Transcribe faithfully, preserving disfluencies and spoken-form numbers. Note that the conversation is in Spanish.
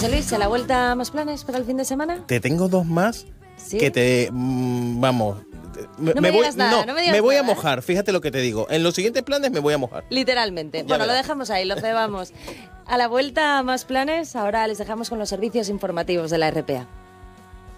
José Luis, ¿a la vuelta más planes para el fin de semana? Te tengo dos más ¿Sí? que te... Mmm, vamos... Me, No me voy, digas nada, no, no me digas me voy nada, a mojar, fíjate lo que te digo. En los siguientes planes me voy a mojar. Literalmente. Ya Bueno, verás. lo dejamos ahí, lo cebamos. A la vuelta más planes, ahora les dejamos con los servicios informativos de la R P A.